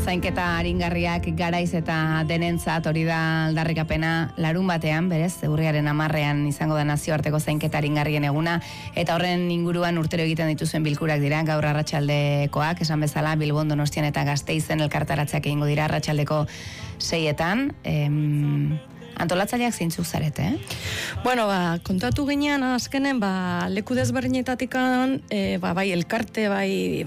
zainketa aringarriak garaiz eta denentzat hori da aldarrikapena larun batean, berez, urriaren 10ean izango da nazioarteko zainketa aringarrien eguna, eta horren inguruan urtero egiten dituzuen bilkurak dira, gaur arratsaldekoak, esan bezala, Bilbon, Donostian eta Gasteizen elkartaratzeak egingo dira arratsaldeko 6etan. Antolatzaileak zeintzuk zarete, Bueno, kontatu ginean azkenen, leku desberdinetatikan, bai elkarte, bai,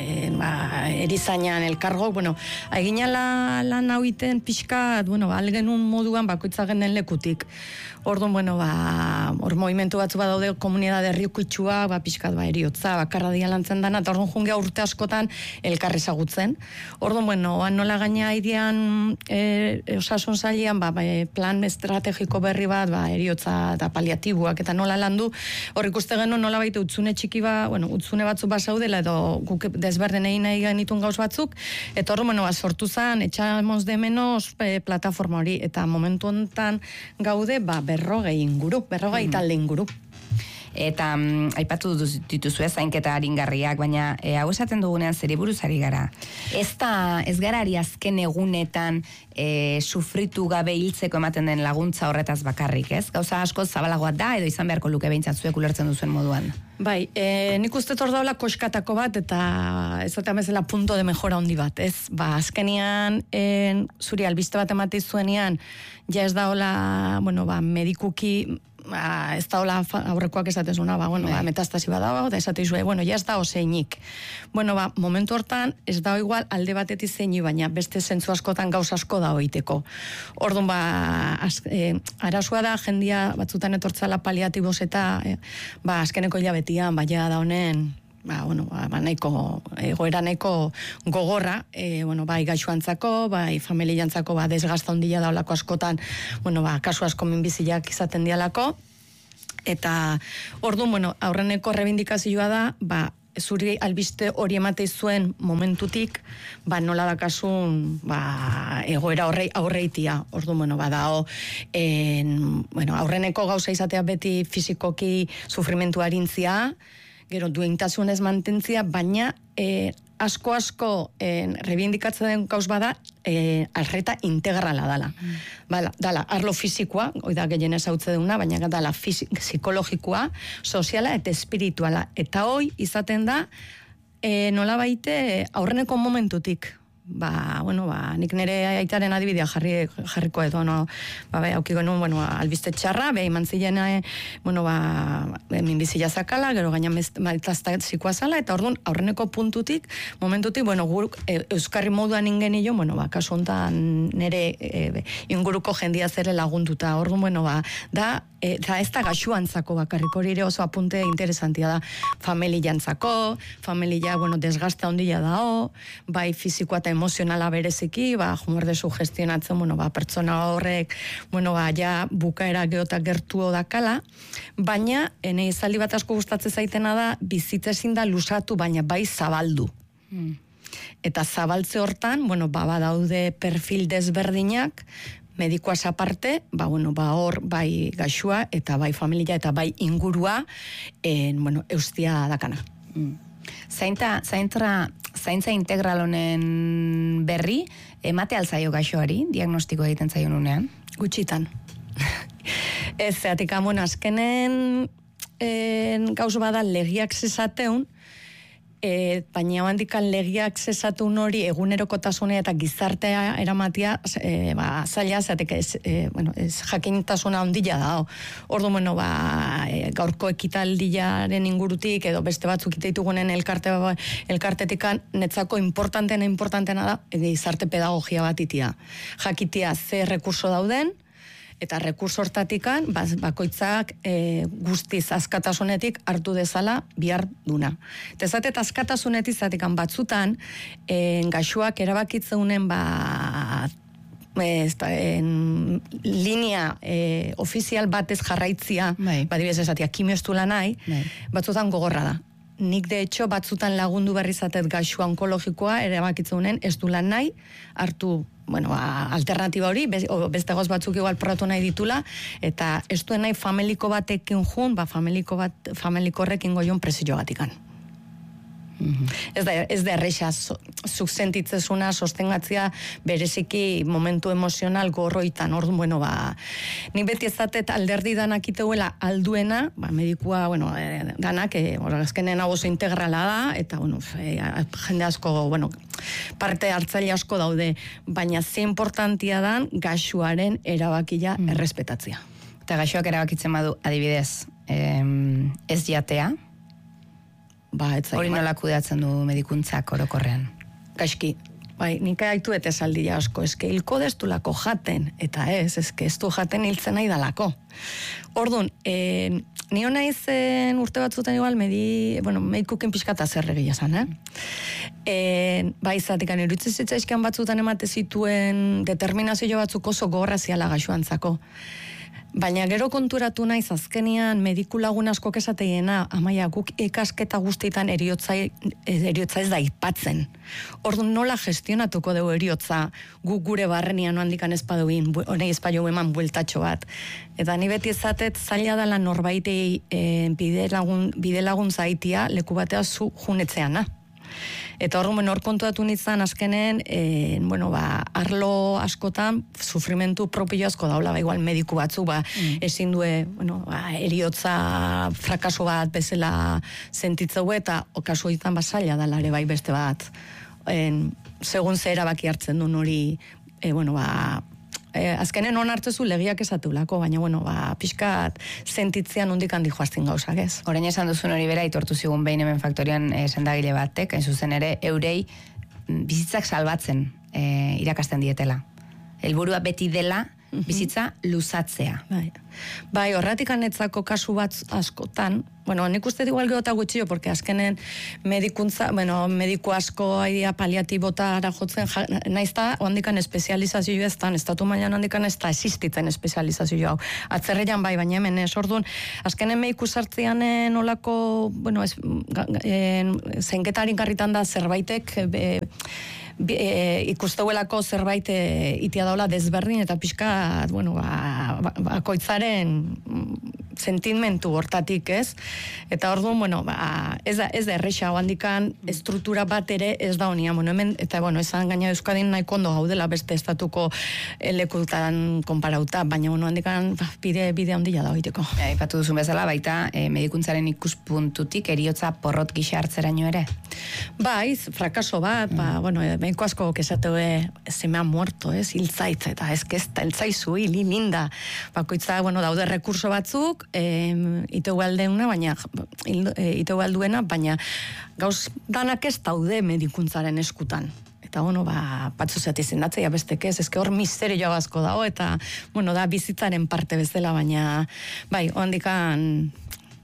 erizainan elkargo, eginan lan hau iten pixka, algenun moduan bakoitza genen lekutik. Orduan, hor movimentu batzu badaude komunidade herrikuitsua, pixkat, eriotza, bakarra dia lantzen dana, eta orduan jungea urte askotan elkarri ezagutzen. Orduan, nola gaina idian osasun sailean, plan estrategiko berri bat, eriotza eta paliatibuak eta nola landu, hor ikuste genuen nola baita utzune txiki utzune batzuk basaudela edo guk desberden egin nahi genitun gauz batzuk, eta hor, sortu zen, echamos de menos plataforma hori, eta momentu honetan gaude, berrogei talde inguru. Eta aipatu dituzu zainketa aringarriak, baina hau esaten dugunean zeri buruz ari gara. Ez gara ari azken egunetan sufritu gabe hiltzeko ematen den laguntza horretaz bakarrik, ez? Gauza asko zabalagoa da, edo izan beharko luke behintzat zuek ulertzen duzuen moduan. Bai, nik uste hor daula koskatako bat, eta ez da bezala punto de mejora handi bat, ez? Azkenian, zuri albiste bat emate zuenean, ja ez daula, medikuki, ez da hola aurrekoak esaten zuna, metastasi bat dago, da esate izue, ja ez da oseinik. Momentu hortan, ez da igual alde batetik zeini, baina beste zentzu askotan gauz asko da hoiteko. Orduan, arazua da, jendia batzutan etortzala paliatibos eta, azkeneko hilabetian, baina da honen, nahiko, egoera nahiko gogorra, bai gaixuantzako, bai familiantzako, desgasta ondila daulako askotan, kasu asko minbiziak izaten dialako, eta orduan, aurreneko rebindikazioa da, zuri albiste hori emate zuen momentutik, nola dakasun egoera aurreitia. Orduan, badao, aurreneko gauza izatea beti fizikoki sufrimentu harintzia, gero duintasunez mantentzia, baina asko rebindikatzen den gauz bada arreta integrala dala. Dala, arlo fizikoa, oida gehien ezautze duna, baina dala psikologikoa, soziala eta espirituala. Eta hoi izaten da nola baite aurreneko momentutik. Nik nire aitaren adibidea jarriko edo, hauki genuen, albiste txarra, iman zilen, minbizila zakala, gero gaina metastazikoa zala, eta orduan, aurreneko momentutik, guk euskarri moduan ingenio, kasu honetan nire inguruko jendia zere lagunduta, orduan, da ez da gaxuantzako bakarrik, hori ere oso apunte interesantia da, familiantzako, familia, desgasta ondila dao, bai fizikoa eta emozionala bereziki, humor de sugestionatzen, pertsona horrek, ja bukaera geotak gertuo dakala, baina, ene izaldi bat asko gustatzen zaitena da, bizitzezin da lusatu, baina bai zabaldu. Eta zabaltze hortan, badaude perfil desberdinak, medikoaz aparte, hor bai gaixua, eta bai familia, eta bai ingurua, eustia dakana. Zaintza integral honen berri, emate alzaio gaixoari, diagnostiko egiten zaion unean? Gutxitan. Ez, zeatik amon, azkenen gauz bada legiak zezateun, baina handikan legiak zezatun hori egunerokotasune eta gizartea eramatia zaila, zeatik ez jakintasuna ondila da. Ordu, gaurko ekitaldilaren ingurutik, edo beste batzuk iteitugunen elkartetikan, netzako importantena da, gizarte pedagogia bat itia. Jakitia ze rekurso dauden, eta rekurso hortatikan, bakoitzak guztiz askatasunetik hartu dezala bihar duna. Tezatet askatasunetik zatikan batzutan, gaixuak erabakitzeunen linea ofizial batez jarraitzia, badibidez esatia, kimioestula nahi, batzutan gogorra da. Nik de hecho batzutan lagundu berrizatet gaixua onkologikoa erabakitzeunen ez du lan nahi, hartu alternatiba hori, beste goz batzuk igual probatu nahi ditula, eta ez duen nahi familiko batekin jun, familiko horrekin goion presio gatikan. Ez da erresa, zuk sentitzezuna sostengatzea bereziki momentu emozional gorroitan, orduan, bueno, nik beti ezatet alderdi danak iteuela alduena, medikua, bueno, danak, azkenen hau oso integrala da, eta, bueno, jende asko, bueno, parte hartzaile asko daude, baina ze importantia dan gaixuaren erabakia errespetatzea. Eta gaixoak erabakitzen badu, adibidez, ez jatea, hori nola kudeatzen du medikuntzak orokorrean? Gaizki, nik haitu eta esaldi asko, hilko destulako jaten, eta ez du jaten hiltzen nahi dalako. Orduan, nio nahi zen urte batzutan igual, medikuken pixkata zerregia zan, izatik, iruditze zitzaizkian batzutan emate zituen determinazio batzuk oso gorra ziala gaixoantzako. Baina gero konturatu naiz azkenian mediku lagun asko esateiena, amaia, guk ikasketa guztietan eriotza ez da aipatzen. Orduan nola gestionatuko dugu eriotza guk gure barrenian handikan espaduin, honei espaio eman bueltatxo bat. Eta ni beti ezatet zaila dela norbaitei bide lagun zaitia leku batea zu junetzeana. Eta hor kontuatu nintzen azkenen, arlo askotan sufrimentu propio asko daula, igual mediku batzu, ezin due, eriotza frakaso bat bezala sentitzeu eta kasu egiten zaila dela ere bai beste bat. Segun ze erabaki hartzen duen hori, azkenen hon hartzezu legiak esateulako, baina, pixkat sentitzean hundik handi joazten gauzak ez. Orain esan duzun hori bera, itortu zigun behin hemen faktorian sendagile batek, hain zuzen ere, eurei bizitzak salbatzen irakasten dietela. Helburua beti dela bizitza luzatzea. Bai, horretik anetzako kasu bat askotan, nik uste igual geota gutxio, porque azkenen mediku asko aidea paliatibota ara jotzen, naizta, handikan espezializazio ez da, estatu mailan handikan ez da existitzen espezializazio hau. Atzerrean bai, baina hemen ez, orduan, azkenen mediku sartzean olako, zeinketarik garritan da zerbaitek, ikusteuelako zerbait itia daula desberdin eta pixka bakoitzaren sentimentu hortatik ez, eta orduan ez da erresa handikan estruktura bat ere ez da honia, eta esan gaina Euskadin nahiko ondo gaudela beste estatuko lekutan konparauta, baina handikan bide handia da hoiteko. Aipatu duzun bezala baita medikuntzaren ikuspuntutik eriotza porrot gisa hartzeraino ere? Bai, frakaso bat, mediko asko kesatue se me ha muerto, hiltzait, eta ez hiltzaizu, linda. Bakoitza, daude rekurso batzuk, iteu aldeuna, baina iteu alduena, baina gauz danak ez daude medikuntzaren eskutan. Eta, batzuzeat izendatzea bestek ez, hor misterio asko dago, eta, da bizitzaren parte bezala, baina, bai, handikan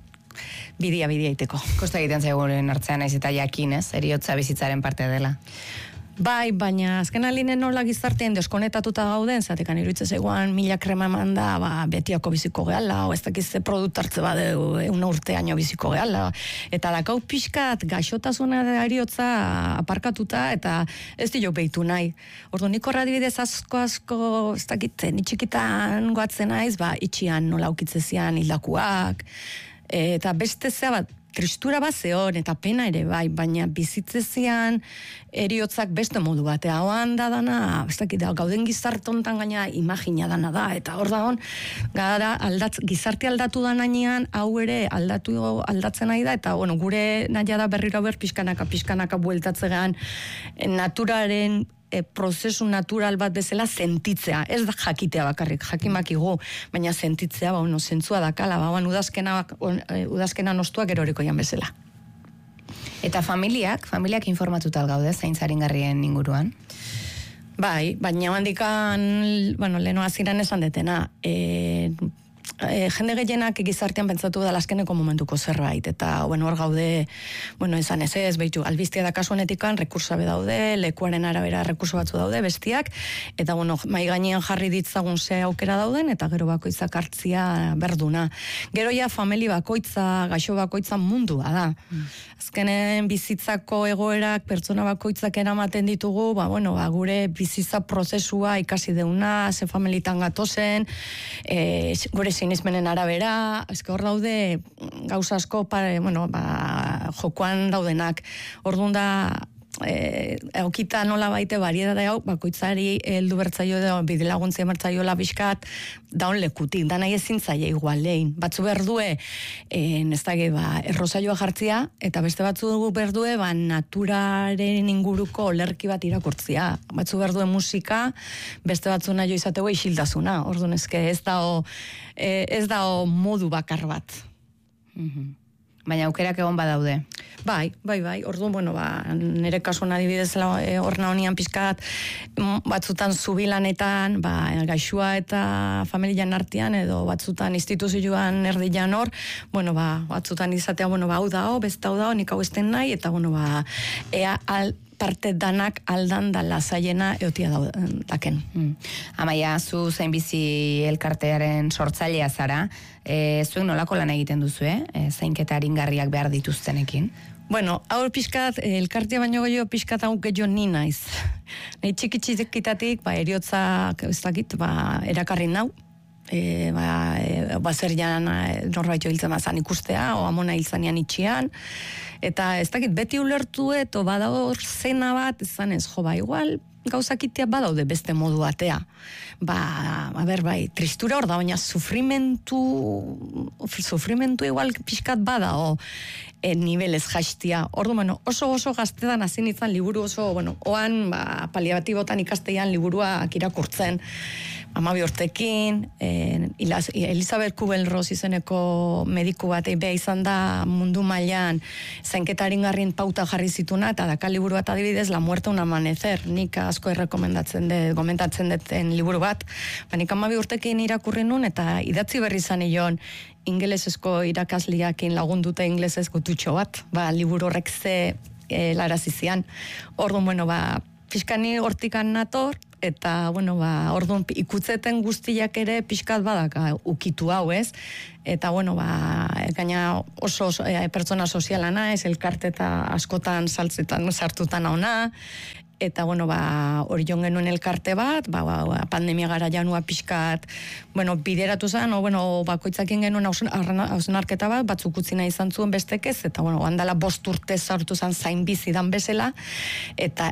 bidea iteko. Kosta egiten zaigun hartzean naiz eta jakinez, eriotza bizitzaren parte dela. Bai, baina azken alinen nola gizartean deskonetatuta gauden, zatekan iruitze zegoan 1000 krema eman da, betiako biziko gehala, o ez dakizze produkt hartze badeu, 1 urteaino biziko gehala, eta dakau pixkat gaixotasuna eriotza aparkatuta, eta ez dio behitu nahi. Ordu, nik horra dibidez asko, ez dakitzen, itxikitan goatzen naiz, itxian nola aukitzezian hildakuak, eta beste zea bat, tristura bat zeon, eta pena ere bai, baina bizitzezian eriotzak beste modu batea. Hoan da dana, gauden gizartontan gaina imagina dana da, eta hor da hon, gizarte aldatu da nahian, hau ere aldatzen nahi da, eta gure nahi da berriro pixkanaka bueltatzean naturaren prozesu natural bat bezala sentitzea, ez da jakitea bakarrik, jakimakigu, baina sentitzea, zentzua dakala, udazkena nostuak erorikoian bezala. Eta familiak informatuta gaude zaintzaringarrien inguruan? Bai, baina handikan, leheno aziran esan detena, jende gehienak gizartean pentsatu da azkeneko momentuko zerbait, eta hor gaude, esan ez, behitu, albiztia da kasu honetikan, rekursabe daude, lekuaren arabera rekurso batzu daude, bestiak, eta mai gainean jarri ditzagun ze aukera dauden, eta gero bakoitzak hartzia berduna. Gero ja famili bakoitza, gaixo bakoitza mundua da. Azkenen bizitzako egoerak pertsona bakoitzak eramaten ditugu, gure bizitza prozesua ikasi deuna, ze familitan gatozen, gure sinismenen arabera, hor daude gauza asko jokoan daudenak. Orduan da, eukita nola baite bariedade hau, bakoitzari heldu bertzaio edo bide laguntzia bertzaiola pixkat, daun lekutik, da nahi ezin zaila igualein. Batzu berdue, ez da errosaioa jartzia, eta beste batzu berdue, naturaren inguruko olerki bat irakurtzia. Batzu berdue musika, beste batzu nahi izateko isildazuna. Orduan ez da modu bakar bat. Baina aukerak egon badaude. Bai. Orduan, nire kasuan adibidez horna honian pizkat batzutan zubilanetan, gaixua eta familian artean, edo batzutan instituzioan erdian hor, batzutan izatea, hau da, beste hau da, nik hau esten nahi, eta, ea parte danak aldan da lasaiena eotia daken. Amaia, zu zein bizi elkartearen sortzailea zara, zuen nolako lan egiten duzu, zainketa aringarriak behar dituztenekin? Haur pixkat, elkartea baino gehiago pixkat hau gehiago ni naiz. Nahi txikitatik, eriotzak, ez dakit, erakarri nau, zer jan norbaito hiltzen bazan ikustea, o amona hiltzanian itxian, eta ez dakit, beti ulertu eto badaur zena bat, ezan ez, igual, gauzakitea badaude beste modu batea. Tristura hor da, baina sufrimentu igual pixkat bada, nivelez jaistia. Ordu, oso gaztetan hasi nintzen liburu oso, oan paliatibotan ikasteian liburuak irakurtzen, 12 urtekin, Elizabeth Kubel-Ross izeneko mediku bat beha izan da mundu mailan zainketa aringarrien pauta jarri zituna, eta daka liburu bat adibidez, La muerte un amanecer, nik asko gomentatzen duten liburu bat, nik 12 urtekin irakurri nun, eta idatzi berri zan ion, ingelesezko irakasliakin lagundute ingelesez gututxo bat, liburu horrek ze larazizian. Orduan, fiskani hortikan nator, eta, orduan ikutzeten guztiak ere pixkat badaka ukitu hau, ez? Eta, gaina oso pertsona soziala naiz, elkarte eta askotan saltzetan sartutan hauna, eta, hori joan genuen elkarte bat, pandemia gara janua pixkat, bideratu zen, bakoitzakin genuen hausnarketa bat, batzuk utzi nahi izan zuen bestekez, eta, handala 5 urte sartu zen zain bizidan bezala, eta,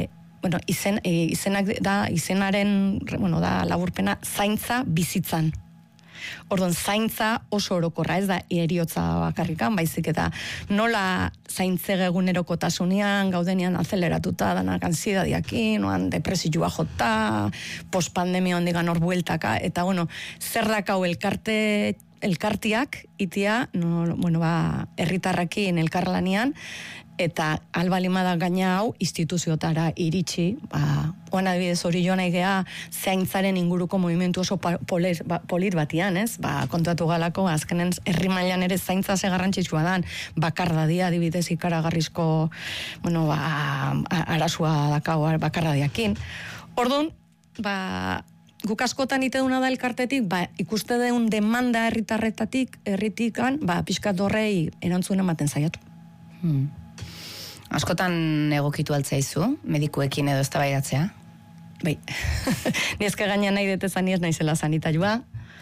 izenaren, da laburpena, zaintza bizitzan. Orduan, zaintza oso orokorra, ez da eriotza bakarrikan, baizik eta nola zaintzege egunerokotasunean, gaudenian azeleratuta, danak ansiedadiakin, depresioa jota, postpandemia ondigan hor bueltaka, eta, zer dakau elkartiak, itia, herritarrakin elkarlanian, eta albalimada gaina hau instituziotara iritsi, oan adibidez hori joan aigea zaintzaren inguruko movimentu oso polit batian, ez? Kontuatu galako, azkenen herri mailan ere zaintza ze garrantzitsua dan, bakardadia adibidez ikaragarrizko, arazua dakau bakardadiakin. Orduan, guk askotan ite duna da elkartetik, ikuste deun demanda herritikan, pixkat horrei erantzun ematen zaiatu. Askotan egokitu altzaizu, medikuekin edo eztabaidatzea? Bai, nizke gaina nahi detezan niez naizela sanitarioa.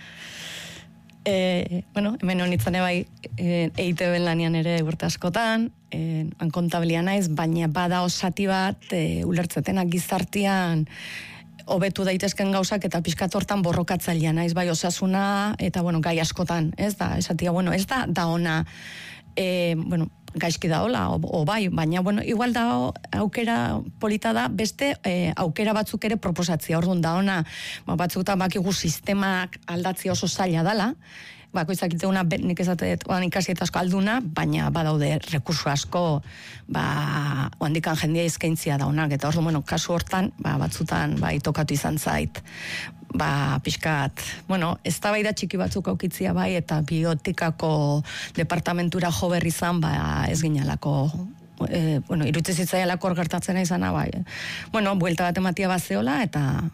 Hemen honitzane bai, EITB lanian ere urte askotan, ankontabilia naiz, baina bada osati bat, ulertzetenak gizartian, hobetu daitezken gauzak eta pixkat hortan borrokatzailea naiz, bai osasuna, eta gai askotan, ez da, esatia, ez da ona, gaizki da hola, bai, baina, igual da aukera polita da, beste aukera batzuk ere proposatzea, orduan da ona, batzutan bakigu sistemak aldatzea oso zaila dala, bakoitzak itzeuna, nik esatet, ikasi eta asko alduna, baina badaude rekurso asko, handikan jendia izkeintzia da onak, eta orduan, kasu hortan, batzutan, itokatu izan zait, pixkat, ez da bai da txiki batzuk aukitzia bai, eta biotikako departamentura jo berri izan, ez ginalako, irutze zitzaialako gertatzen izana, bai. Buelta bat ematia bazeola, eta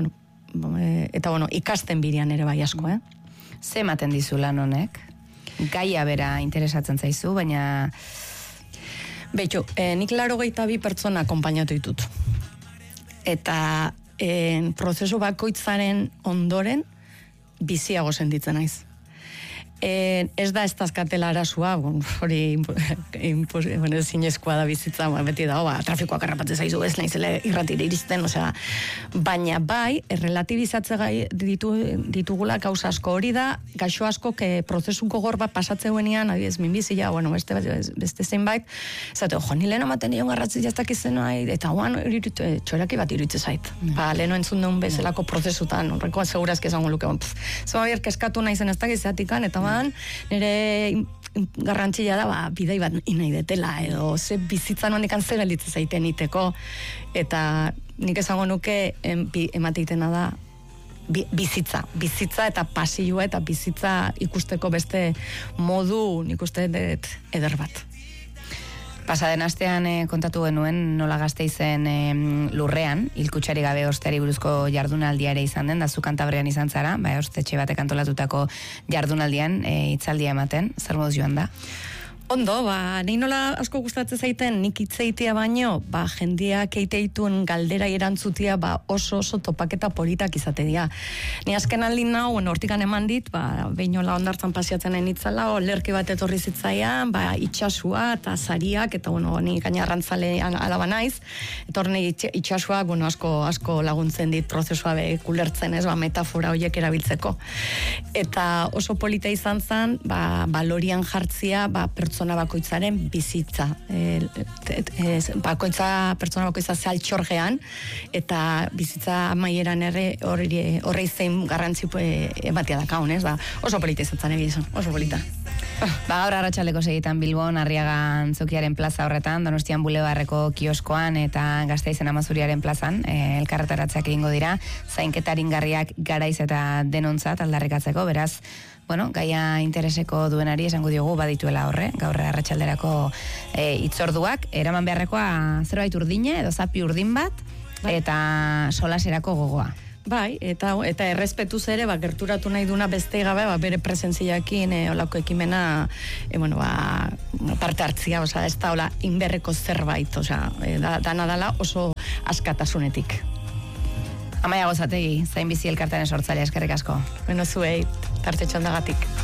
ikasten birian ere bai asko, Ze ematen dizu lan honek? Gaia bera interesatzen zaizu, baina... Beitu, nik 82 pertsona akonpainatu ditut. Eta prozesu bakoitzaren ondoren biziago sentitzen naiz. ez da ez dazkatela arasua, hori zinezkoa da bizitza, beti da, trafikoak harrapatzen zaizu, ez naizela irratire iristen, baina bai, relativizatze ditugula gauza asko, hori da, gaixo asko, prozesuko gor bat pasatzeuen adibidez, minbizia, beste zeinbait, zato, nileno maten nion garratzi jaztak izena, eta txoraki bat iruditze zait. Leheno entzun duen bezalako prozesutan, horreko segurazki esango luke, zema bier keskatu nahi zen ez dakizatikan, eta nire garrantzia da, bidei bat inai detela, edo ze bizitza nondikan ze gelditzen zaiten iteko, eta nik esango nuke emateitena da bizitza eta pasioa eta bizitza ikusteko beste modu nik uste dut eder bat. Pasaden astean kontatu genuen nola Gasteizen lurrean, hilkutxari gabe osteari buruzko jardunaldia ere izan den, da zu Kantabrian izan zara, ostetxe batek antolatutako jardunaldian hitzaldia ematen, zer moduz joan da? Ondo, nahi nola asko gustatzen zaiten, nik hitzeitia baino, jendiak eiteituen galdera erantzutia, oso topaketa politak izate dira. Ni azken aldin nau, hortikan eman dit, behinola ondartzan pasiatzen enitzala, lerki bat etorri zitzaian, itxasua eta zariak, eta ni gaina arrantzalean alaba naiz, eta horne itxasuak, asko laguntzen dit prozesua kulertzen, metafora horiek erabiltzeko. Eta oso polita izan zen, balorian jartzia, pertsona bakoitzaren bizitza. Pertsona bakoitza zaltxorgean, eta bizitza amaieran horrei zein garrantzi ematia dakaun, oso polita izatzen egizan, oso polita. Gaur arratsaleko segitan Bilbon, Arriagan Zokiaren plaza horretan, Donostian Bulebarreko kioskoan eta Gasteizen Amazuriaren plazan, elkarretaratzeak egingo dira, zainketaringarriak garaiz eta denontzat aldarrikatzeko, beraz, gaia intereseko duenari esango diogu badituela horre, gaur arratsalderako hitzorduak, eraman beharrekoa zerbait urdine edo zapi urdin bat, eta solaserako gogoa. Bai, eta errespetuz ere, gerturatu nahi duna beste gabe, bere presentziakin olako ekimena, parte hartzia, ez da inberreko zerbait, dana dala oso askatasunetik. Amaia Gozategi, zain bizi elkartean sortzailea, eskerrik asko. Zuei, tarte txondagatik.